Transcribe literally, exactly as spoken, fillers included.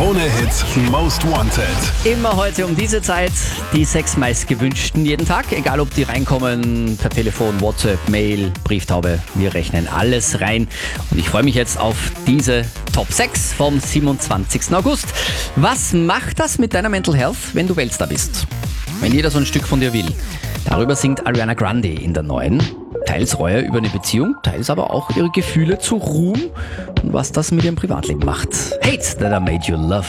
Krone-Hit Most Wanted. Immer heute um diese Zeit die sechs meistgewünschten jeden Tag. Egal ob die reinkommen per Telefon, WhatsApp, Mail, Brieftaube. Wir rechnen alles rein. Und ich freue mich jetzt auf diese Top sechs vom siebenundzwanzigsten August. Was macht das mit deiner Mental Health, wenn du Weltstar bist? Wenn jeder so ein Stück von dir will. Darüber singt Ariana Grande in der neuen. Teils Reue über eine Beziehung, teils aber auch ihre Gefühle zu Ruhm und was das mit ihrem Privatleben macht. Hate That I Made You Love